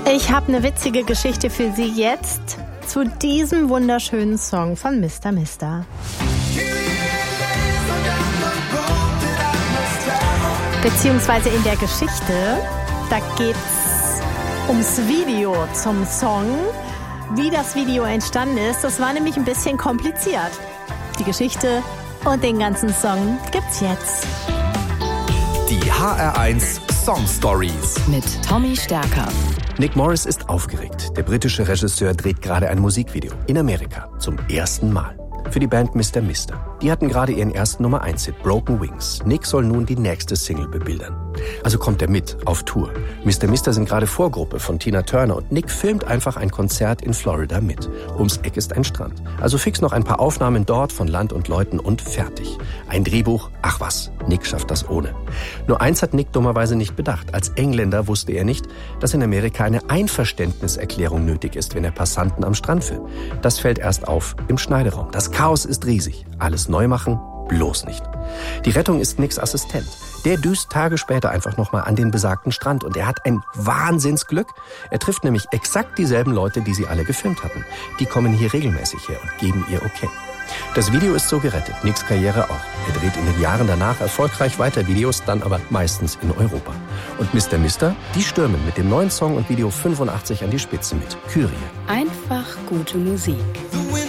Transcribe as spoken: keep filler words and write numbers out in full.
Ich habe eine witzige Geschichte für Sie jetzt zu diesem wunderschönen Song von Mister Mister. Beziehungsweise in der Geschichte, da geht's ums Video zum Song. Wie das Video entstanden ist, das war nämlich ein bisschen kompliziert. Die Geschichte und den ganzen Song gibt's jetzt. Die H R eins Song Stories mit Tommy Stärker. Nick Morris ist aufgeregt. Der britische Regisseur dreht gerade ein Musikvideo in Amerika zum ersten Mal. Für die Band Mister Mister. Die hatten gerade ihren ersten Nummer eins Hit, Broken Wings. Nick soll nun die nächste Single bebildern. Also kommt er mit auf Tour. Mister Mister sind gerade Vorgruppe von Tina Turner und Nick filmt einfach ein Konzert in Florida mit. Ums Eck ist ein Strand. Also fix noch ein paar Aufnahmen dort von Land und Leuten und fertig. Ein Drehbuch, ach was, Nick schafft das ohne. Nur eins hat Nick dummerweise nicht bedacht. Als Engländer wusste er nicht, dass in Amerika eine Einverständniserklärung nötig ist, wenn er Passanten am Strand filmt. Das fällt erst auf im Schneideraum. Das Chaos ist riesig. Alles neu machen? Bloß nicht. Die Rettung ist Nicks Assistent. Der düst Tage später einfach nochmal an den besagten Strand und er hat ein Wahnsinnsglück. Er trifft nämlich exakt dieselben Leute, die sie alle gefilmt hatten. Die kommen hier regelmäßig her und geben ihr okay. Das Video ist so gerettet, Nicks Karriere auch. Er dreht in den Jahren danach erfolgreich weiter Videos, dann aber meistens in Europa. Und Mister Mister, die stürmen mit dem neuen Song und Video fünfundachtzig an die Spitze mit Kyrie. Einfach gute Musik.